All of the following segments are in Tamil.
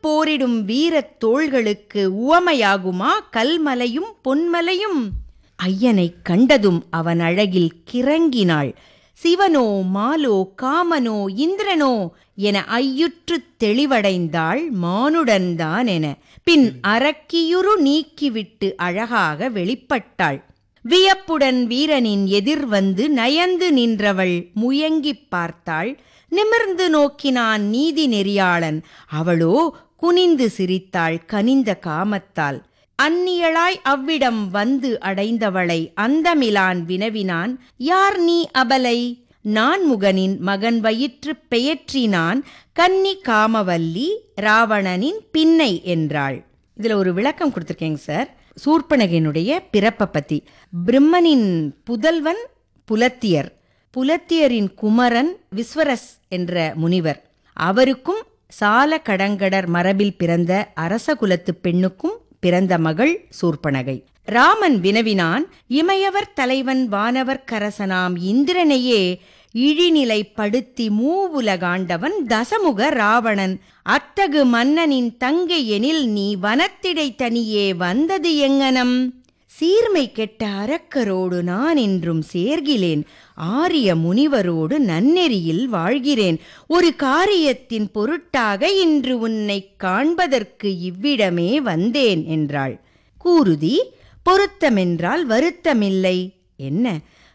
போரிடும் வீரத் தோள்களுக்கு உவமையாகுமா கல்மலையும் பொன்மலையும்? ஐயனைக் கண்டதும் அவன் அழகில் கிறங்கினாள். சிவனோ மாலோ காமனோ இந்திரனோ என ஐயுற்றுத் தெளிவடைந்தாள் மானுடன்தான் என. பின் அரக்கியுரு நீக்கிவிட்டு அழகாக வெளிப்பட்டாள். வியப்புடன் வீரனின் எதிர் வந்து நயந்து நின்றவள் முயங்கிப் பார்த்தாள். நிமிர்ந்து நோக்கினான் நீதி நெறியாளன். அவளோ குனிந்து சிரித்தாள் கனிந்த காமத்தால். அந்நியளாய் அவ்விடம் வந்து அடைந்தவளை அந்தமிலான் வினவினான், யார் நீ அபலை? நான்முகனின் மகன் வயிற்று பெயற்றினான், கன்னி காமவல்லி ராவணனின் பின்னை என்றாள். இதுல ஒரு விளக்கம் கொடுத்திருக்கேங்க சார். சூர்பனகையினுடைய பிறப்பை பத்தி. பிரம்மனின் புதல்வன் புலத்தியர், புலத்தியரின் குமரன் விஸ்வரஸ் என்ற முனிவர். அவருக்கும் சால கடங்கடர் மரபில் பிறந்த அரச குலத்து பெண்ணுக்கும் பிறந்த மகள் சூர்பனகை. ராமன் வினவினான், இமையவர் தலைவன் வானவர் கரசனாம் இந்திரனையே இழிநிலைப்படுத்தி மூவுலகாண்டவன் தசமுக ராவணன். அத்தகு மன்னனின் தங்கை எனில் நீ வனத்திடை தனியே வந்தது எங்கனம்? சீர்மை கெட்ட அரக்கரோடு நான் என்றும் சேர்கிலேன், ஆரிய முனிவரோடு நன்னெறியில் வாழ்கிறேன். ஒரு காரியத்தின் பொருட்டாக இன்று உன்னை காண்பதற்கு இவ்விடமே வந்தேன் என்றாள். கூருதி, பொருத்தமென்றால் வருத்தமில்லை. என்ன?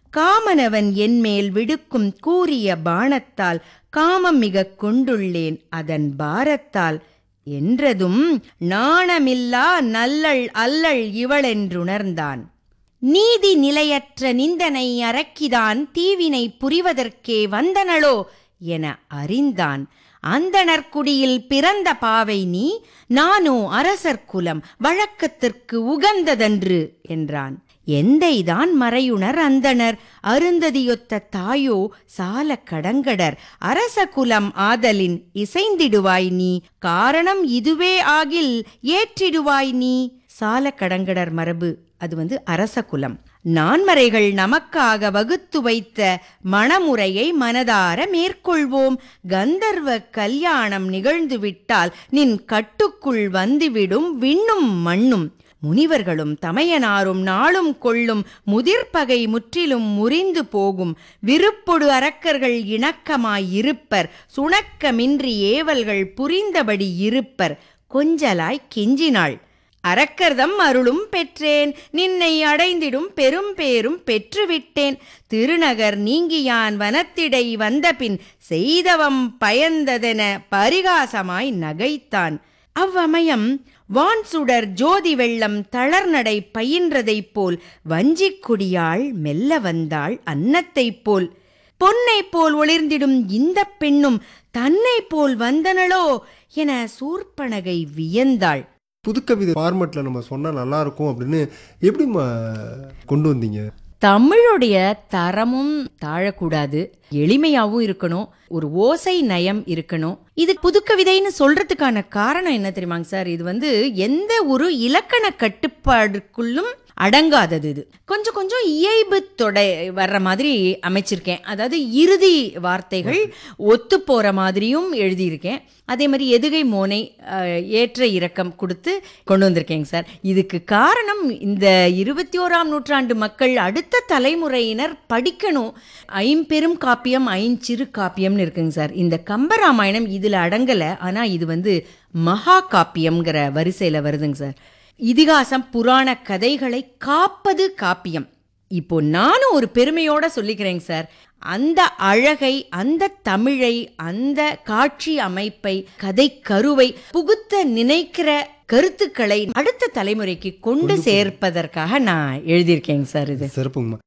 காமனவன் என்மேல் விடுக்கும் கூறிய பாணத்தால் காமம் மிக கொண்டுள்ளேன் அதன் பாரத்தால் என்றதும் நாணமில்லா நல்லள் அல்லள் இவளென்றுணர்ந்தான். நீதி நிலையற்ற நிந்தனை அரக்கிதான் தீவினை புரிவதற்கே வந்தனளோ என அறிந்தான். அந்தணர்குடியில் பிறந்த பாவை நீ, நானோ அரசர்குலம், வழக்கத்திற்கு உகந்ததன்று என்றான். எந்தைதான் மறையுணர் அந்தணர், அருந்ததியொத்த தாயோ சால கடங்கடர். அரச குலம் ஆதலின் இசைந்திடுவாய் நீ, காரணம் இதுவே ஆகில் ஏற்றிடுவாய் நீ. சால கடங்கடர் மரபு, அது அரச குலம். நான்மறைகள் நமக்காக வகுத்து வைத்த மணமுறையை மனதார மேற்கொள்வோம். கந்தர்வ கல்யாணம் நிகழ்ந்துவிட்டால் நின் கட்டுக்குள் வந்துவிடும் விண்ணும் மண்ணும். முனிவர்களும் தமையனாரும் நாளும் கொள்ளும் முதிர்பகை முற்றிலும் முறிந்து போகும். விருப்பொடு அரக்கர்கள் இணக்கமாயிருப்பர், சுணக்கமின்றி ஏவல்கள் புரிந்தபடி இருப்பர். கொஞ்சலாய் கெஞ்சினாள். அரக்கர்தம் அருளும் பெற்றேன், நின்னை அடைந்திடும் பெரும் பேரும் பெற்றுவிட்டேன். திருநகர் நீங்கியான் வனத்திடை வந்தபின் செய்தவம் பயந்ததென பரிகாசமாய் நகைத்தான். அவ்வமயம் வான்சுடர் ஜோதி வெள்ளம் தளர்நடை பயின்றதைப் போல் வஞ்சிக் கொடியாள் மெல்ல வந்தாள் அன்னத்தைப் போல். பொன்னை போல் ஒளிர்ந்திடும் இந்த பெண்ணும் தன்னை போல் வந்தனளோ என சூர்பனகை வியந்தாள். புதுக்கவிதை ஃபார்மேட்ல நம்ம சொன்னா நல்லா இருக்கும் அப்படின்னு எப்படி கொண்டு வந்தீங்க? தமிழுடைய தரமும் தாழக்கூடாது, எளிமையாவும் இருக்கணும், ஒரு ஓசை நயம் இருக்கணும். இது புதுக்கவிதைன்னு சொல்றதுக்கான காரணம் என்ன தெரியுமாங்க சார்? இது எந்த ஒரு இலக்கண கட்டுப்பாடுக்குள்ளும் அடங்காதது. இது கொஞ்சம் கொஞ்சம் இயல்பு தொடை வர்ற மாதிரி அமைச்சிருக்கேன். அதாவது இறுதி வார்த்தைகள் ஒத்து போற மாதிரியும் எழுதியிருக்கேன். அதே மாதிரி எதுகை மோனை ஏற்ற இறக்கம் கொடுத்து கொண்டு வந்திருக்கேங்க சார். இதுக்கு காரணம் இந்த 21ஆம் நூற்றாண்டு மக்கள் அடுத்த தலைமுறையினர் படிக்கணும். ஐம்பெரும் காப்பியம் ஐஞ்சிறு காப்பியம்னு இருக்குங்க சார். இந்த கம்பராமாயணம் இதுல அடங்கலை, ஆனா இது மகா காப்பியம்ங்கிற வரிசையில வருதுங்க சார். இதிகாசம் புராண கதைகளை காப்பது காப்பியம். இப்போ நானும் ஒரு பெருமையோட சொல்லிக்கிறேங்க சார். அந்த அழகை, அந்த தமிழை, அந்த காட்சி அமைப்பை, கதை கருவை புகுத்த நினைக்கிற கருத்துக்களை அடுத்த தலைமுறைக்கு கொண்டு சேர்ப்பதற்காக நான் எழுதியிருக்கேங்க சார். இது சிறப்புங்கம்மா.